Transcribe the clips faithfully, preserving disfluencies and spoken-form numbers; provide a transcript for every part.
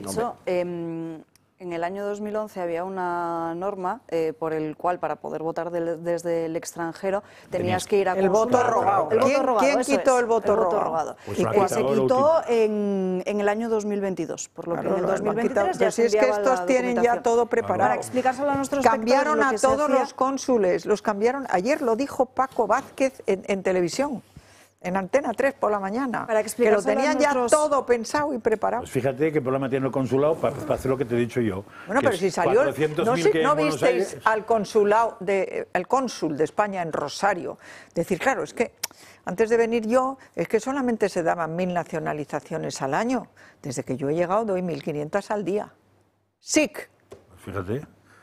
hecho, eh, en el año dos mil once había una norma eh, por el cual para poder votar de, desde el extranjero tenías que ir a el voto rogado. El voto ¿Quién, rogado, ¿quién quitó es, el voto el rogado? rogado. Pues y lo ha que quitado se lo quitó en, en el año dos mil veintidós, por lo Claro, que en el dos mil veintitrés pero ya si se es que enviaba estos la tienen ya documentación. todo preparado. Para explicárselo a nuestros Cambiaron espectadores, lo a que se todos hacía- los cónsules, los cambiaron. Ayer lo dijo Paco Vázquez en, en televisión, en Antena tres por la mañana, Para que lo explicárselo a tenían ya nuestros- todo pensado y preparado. Pues fíjate qué problema tiene el consulado para, para hacer lo que te he dicho yo. Bueno, que pero es si salió, cuatrocientos ¿no, mil sé, que ¿no en Buenos visteis Aires- al consulado de, el cónsul de España en Rosario decir, claro, es que antes de venir yo, es que solamente se daban mil nacionalizaciones al año. Desde que yo he llegado doy mil quinientas al día. S I C, Fíjate.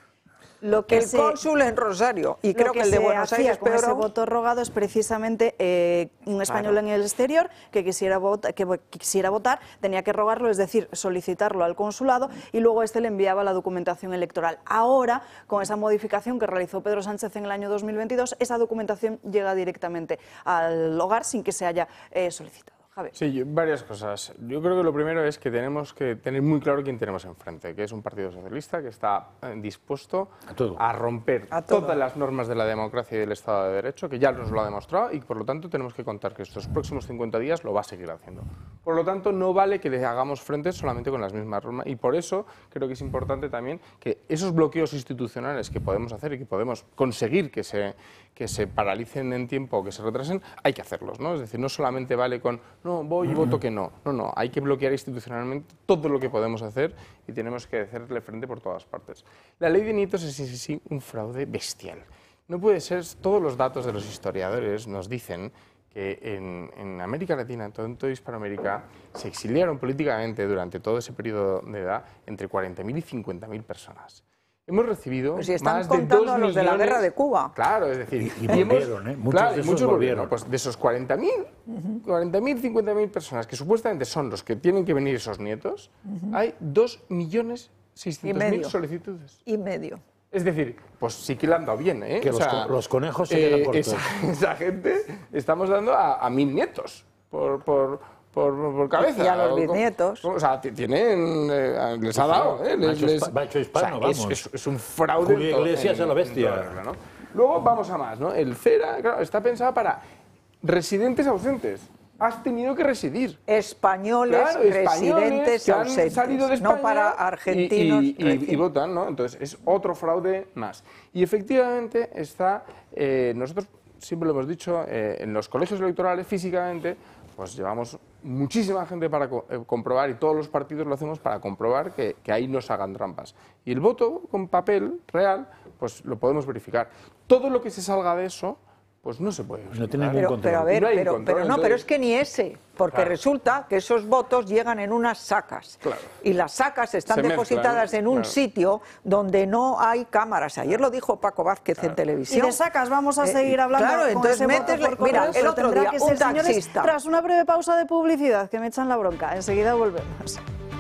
Lo que el se- cónsul en Rosario, y Lo creo que, el de se Buenos hacía Aires con peor ese aún. voto rogado es precisamente eh, un español Claro. en el exterior que quisiera, vota, que vo- quisiera votar, tenía que rogarlo, es decir, solicitarlo al consulado y luego este le enviaba la documentación electoral. Ahora, con esa modificación que realizó Pedro Sánchez en el año dos mil veintidós, esa documentación llega directamente al hogar sin que se haya eh, solicitado. Javier. Sí, yo- varias cosas. Yo creo que lo primero es que tenemos que tener muy claro quién tenemos enfrente, que es un partido socialista que está eh, dispuesto A todo. a romper A todo. todas las normas de la democracia y del Estado de Derecho, que ya nos lo ha demostrado y por lo tanto tenemos que contar que estos próximos cincuenta días lo va a seguir haciendo. Por lo tanto, no vale que le hagamos frente solamente con las mismas normas y por eso creo que es importante también que esos bloqueos institucionales que podemos hacer y que podemos conseguir que se, que se paralicen en tiempo o que se retrasen, hay que hacerlos, ¿no? Es decir, no solamente vale con no, voy y voto que no. No, no, hay que bloquear institucionalmente todo lo que podemos hacer y tenemos que hacerle frente por todas partes. La ley de nietos es sí, sí, sí, un fraude bestial. No puede ser, todos los datos de los historiadores nos dicen que en, en América Latina, en todo, en toda Hispanoamérica, se exiliaron políticamente durante todo ese periodo de edad entre cuarenta mil y cincuenta mil personas. Hemos recibido Pues si están más de contando dos a los de la millones- guerra de Cuba. Claro, es decir, Y- y hemos- volvieron, ¿eh? Muchos claro, de y esos muchos volvieron. Pues de esos cuarenta mil, cuarenta mil, cincuenta mil personas que supuestamente son los que tienen que venir esos nietos, hay dos millones seiscientos mil medio. solicitudes. Y medio. Es decir, pues sí que le han dado bien, ¿eh? Que los co- los conejos se quedan cortos. Esa, esa gente estamos dando a, a mil nietos por, por, por, por cabeza. Y a los O como- bisnietos. O sea, t- tienen, eh, les ha dado, ¿eh? Les- Macho les- hispa- macho hispano, o sea, es- vamos. Es, es un fraude. Julio en todo- Iglesias en- a la en bestia. toda regla, ¿no? Luego vamos a más, ¿no? El CERA, claro, está pensado para residentes ausentes. Has tenido que residir. Españoles Claro, españoles residentes que han ausentes, salido de España no para y- argentinos. y, y- reci- y votan, ¿no? Entonces es otro fraude más. Y efectivamente está, eh, nosotros siempre lo hemos dicho, eh, en los colegios electorales físicamente, pues llevamos muchísima gente para co- eh, comprobar y todos los partidos lo hacemos para comprobar que, que ahí no se hagan trampas. Y el voto con papel real, pues lo podemos verificar. Todo lo que se salga de eso, pues no se puede. No tiene verificar. ningún Pero, control. pero a ver, No hay pero, control, pero no, pero entonces- es que ni ese, porque Claro. resulta que esos votos llegan en unas sacas. Claro. Y las sacas están Se mezclan, depositadas en un claro. sitio donde no hay cámaras. Ayer lo dijo Paco Vázquez en Y televisión. de sacas vamos a Eh, seguir hablando claro, con entonces ese voto métesle- por correo, mira, el pero otro tendrá día, que un ser, señores, taxista. tras una breve pausa de publicidad que me echan la bronca. Enseguida volvemos.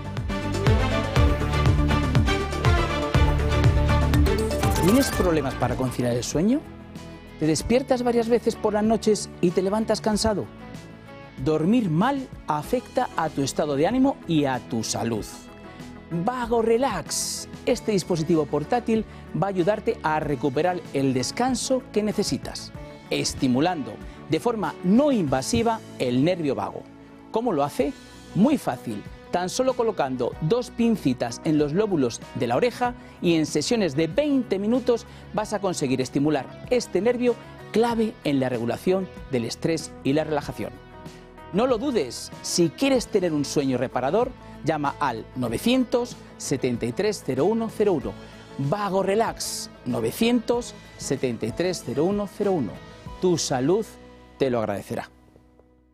¿Tienes problemas para conciliar el sueño? ¿Te despiertas varias veces por las noches y te levantas cansado? Dormir mal afecta a tu estado de ánimo y a tu salud. Vago Relax. Este dispositivo portátil va a ayudarte a recuperar el descanso que necesitas, estimulando de forma no invasiva el nervio vago. ¿Cómo lo hace? Muy fácil. Tan solo colocando dos pincitas en los lóbulos de la oreja y en sesiones de veinte minutos vas a conseguir estimular este nervio clave en la regulación del estrés y la relajación. No lo dudes, si quieres tener un sueño reparador, llama al novecientos setenta y tres cero uno cero uno. Vago Relax, novecientos setenta y tres cero uno cero uno. Tu salud te lo agradecerá.